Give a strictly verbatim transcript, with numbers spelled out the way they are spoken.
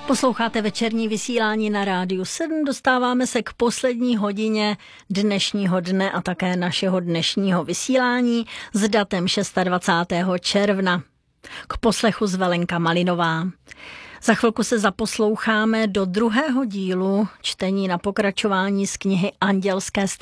Posloucháte večerní vysílání na Rádiu sedm, dostáváme se k poslední hodině dnešního dne a také našeho dnešního vysílání s datem dvacátého šestého června. K poslechu Zvelenka Malinová. Za chvilku se zaposloucháme do druhého dílu čtení na pokračování z knihy Andělské